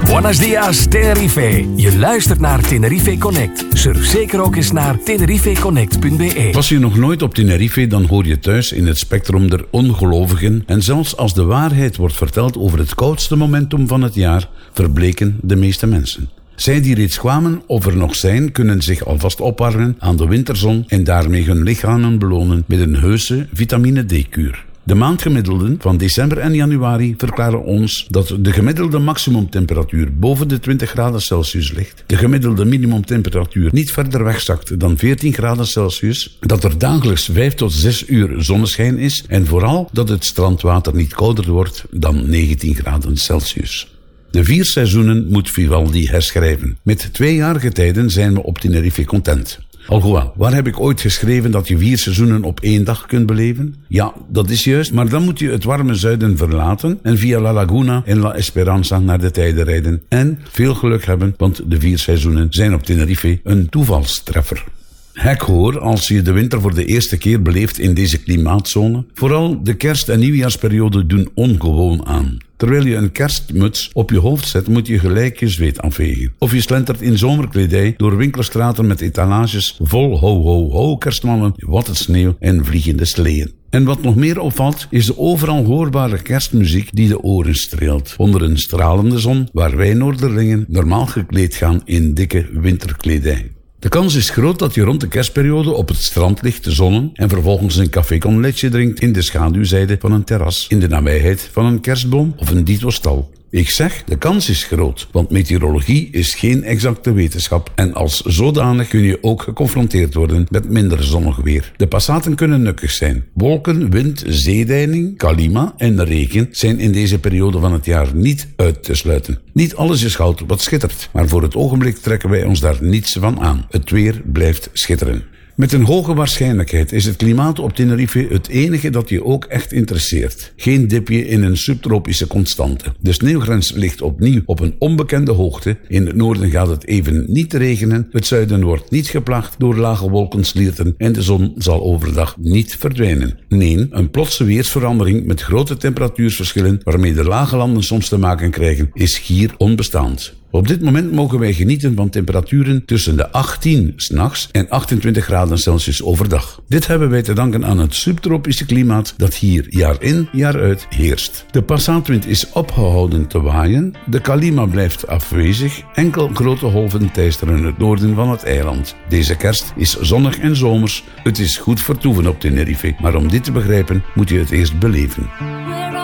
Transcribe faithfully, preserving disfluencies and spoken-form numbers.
Buenos dias, Tenerife. Je luistert naar Tenerife Connect. Surf zeker ook eens naar tenerife connect punt b e. Was je nog nooit op Tenerife, dan hoor je thuis in het spectrum der ongelovigen. En zelfs als de waarheid wordt verteld over het koudste momentum van het jaar, verbleken de meeste mensen. Zij die reeds kwamen of er nog zijn, kunnen zich alvast opwarmen aan de winterzon en daarmee hun lichamen belonen met een heuse vitamine D-kuur. De maandgemiddelden van december en januari verklaren ons dat de gemiddelde maximumtemperatuur boven de twintig graden Celsius ligt, de gemiddelde minimumtemperatuur niet verder wegzakt dan veertien graden Celsius, dat er dagelijks vijf tot zes uur zonneschijn is en vooral dat het strandwater niet kouder wordt dan negentien graden Celsius. De vier seizoenen moet Vivaldi herschrijven. Met tweejarige tijden zijn we op Tenerife content. Alhoewel, waar heb ik ooit geschreven dat je vier seizoenen op één dag kunt beleven? Ja, dat is juist, maar dan moet je het warme zuiden verlaten en via La Laguna en La Esperanza naar de tijden rijden. En veel geluk hebben, want de vier seizoenen zijn op Tenerife een toevalstreffer. Hek hoor, als je de winter voor de eerste keer beleeft in deze klimaatzone. Vooral de kerst- en nieuwjaarsperiode doen ongewoon aan. Terwijl je een kerstmuts op je hoofd zet, moet je gelijk je zweet afvegen. Of je slentert in zomerkledij door winkelstraten met etalages vol ho ho ho kerstmannen, watte sneeuw en vliegende sleeën. En wat nog meer opvalt, is de overal hoorbare kerstmuziek die de oren streelt. Onder een stralende zon, waar wij Noorderlingen normaal gekleed gaan in dikke winterkledij. De kans is groot dat je rond de kerstperiode op het strand ligt te zonnen en vervolgens een café con leche drinkt in de schaduwzijde van een terras, in de nabijheid van een kerstboom of een dito-stal. Ik zeg, de kans is groot, want meteorologie is geen exacte wetenschap en als zodanig kun je ook geconfronteerd worden met minder zonnig weer. De passaten kunnen nukkig zijn. Wolken, wind, zeedijning, kalima en regen zijn in deze periode van het jaar niet uit te sluiten. Niet alles is goud wat schittert, maar voor het ogenblik trekken wij ons daar niets van aan. Het weer blijft schitteren. Met een hoge waarschijnlijkheid is het klimaat op Tenerife het enige dat je ook echt interesseert. Geen dipje in een subtropische constante. De sneeuwgrens ligt opnieuw op een onbekende hoogte. In het noorden gaat het even niet regenen. Het zuiden wordt niet geplaagd door lage wolkenslierten en de zon zal overdag niet verdwijnen. Nee, een plotse weersverandering met grote temperatuursverschillen waarmee de lage landen soms te maken krijgen, is hier onbestaand. Op dit moment mogen wij genieten van temperaturen tussen de achttien 's nachts en achtentwintig graden Celsius overdag. Dit hebben wij te danken aan het subtropische klimaat dat hier jaar in, jaar uit heerst. De passaatwind is opgehouden te waaien, de kalima blijft afwezig, enkel grote golven teisteren het noorden van het eiland. Deze kerst is zonnig en zomers, het is goed vertoeven op Tenerife, maar om dit te begrijpen moet je het eerst beleven.